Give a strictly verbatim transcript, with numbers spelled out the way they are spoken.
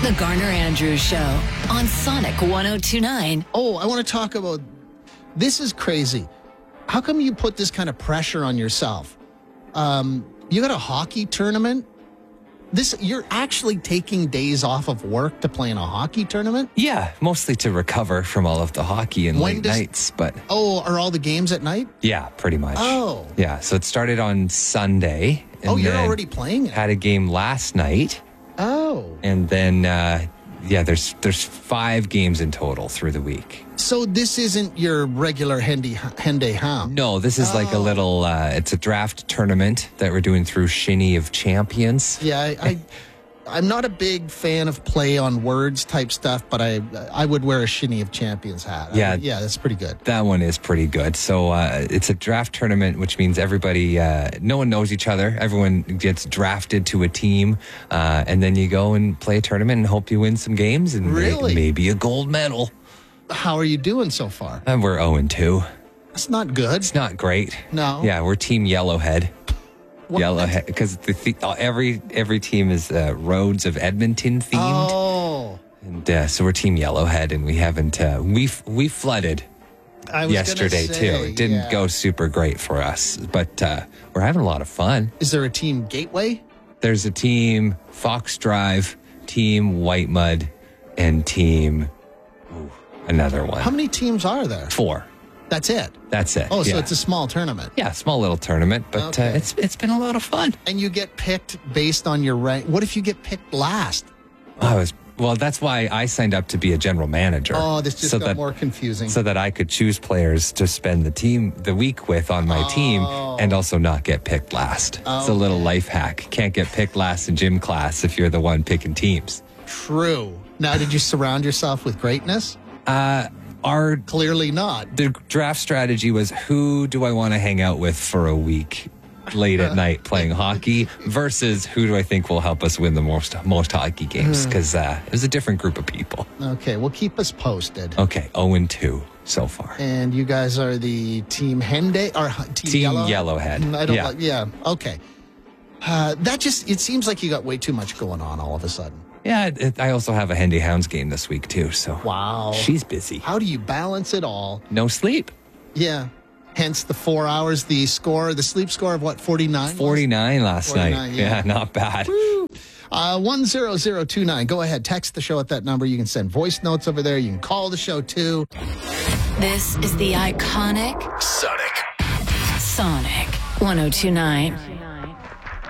The Garner Andrews Show on Sonic one oh two point nine. Oh, I want to talk about, this is crazy. How come you put this kind of pressure on yourself? Um, you got a hockey tournament? This, you're actually taking days off of work to play in a hockey tournament? Yeah, mostly to recover from all of the hockey and When late does- nights, but Oh, are all the games at night? yeah, pretty much. Oh. Yeah, so it started on Sunday. And Oh, you're then already playing it? had a game last night, Oh. and then uh, yeah, there's there's five games in total through the week. So this isn't your regular Hendy Henday Hound? No, this is like a Oh. little. Uh, it's a draft tournament that we're doing through Shinny of Champions. Yeah, I, I, I'm not a big fan of play on words type stuff, but I I would wear a Shinny of Champions hat. I Yeah. would- yeah, that's pretty good. That one is pretty good. So uh, it's a draft tournament, which means everybody, uh, no one knows each other. Everyone gets drafted to a team, uh, and then you go and play a tournament and hope you win some games and may- Really? maybe a gold medal. How are you doing so far? And we're oh and two. That's not good. It's not great. No. Yeah, we're Team Yellowhead. What? Yellowhead, because the, the, every every team is uh, Roads of Edmonton themed. Oh. And uh, so we're Team Yellowhead, and we haven't uh, we we flooded I was yesterday gonna say, too. It didn't yeah. go super great for us, but uh, we're having a lot of fun. Is there a team Gateway? There's a team Fox Drive, Team White Mud, and Team ooh, another one. How many teams are there? Four. That's it. That's it. Oh, so yeah. it's a small tournament. yeah, small little tournament, but Okay. uh, it's it's been a lot of fun. And you get picked based on your rank. What if you get picked last? I was well. That's why I signed up to be a general manager. Oh, this just so got that, more confusing. so that I could choose players to spend the team the week with on my team and also not get picked last. It's a little life hack. Can't get picked last in gym class if you're the one picking teams. True. Now, did you surround yourself with greatness? Uh, our Clearly not. the draft strategy was who do I want to hang out with for a week late at night playing hockey versus who do I think will help us win the most most hockey games, because uh, it was a different group of people. Okay, well, keep us posted. Okay, oh and two so far. And you guys are the Team Henday or Team, Team Yellow? Yellowhead. I don't Yeah. like. Yeah. Okay. Uh, that just it seems like you got way too much going on all of a sudden. Yeah, it, I also have a Hendy Hounds game this week too, so Wow. she's busy. How do you balance it all? No sleep. Yeah. Hence the four hours, the score, the sleep score of what, forty-nine? forty-nine last night. forty-nine, yeah. Yeah, not bad. Uh, one zero zero two nine. Go ahead. Text the show at that number. You can send voice notes over there. You can call the show too. This is the iconic Sonic. Sonic one oh two point nine.